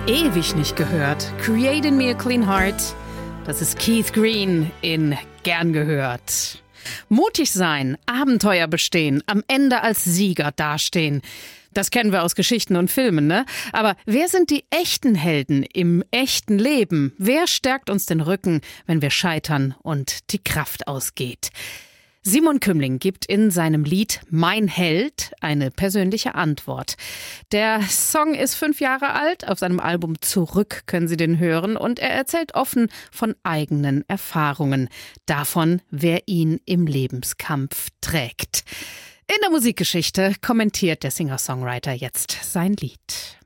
Ewig nicht gehört. Create in Me a Clean Heart. Das ist Keith Green in Gern gehört. Mutig sein, Abenteuer bestehen, am Ende als Sieger dastehen. Das kennen wir aus Geschichten und Filmen, ne? Aber wer sind die echten Helden im echten Leben? Wer stärkt uns den Rücken, wenn wir scheitern und die Kraft ausgeht? Simon Kümling gibt in seinem Lied Mein Held eine persönliche Antwort. Der Song ist 5 Jahre alt, auf seinem Album Zurück können Sie den hören und er erzählt offen von eigenen Erfahrungen, davon, wer ihn im Lebenskampf trägt. In der Musikgeschichte kommentiert der Singer-Songwriter jetzt sein Lied.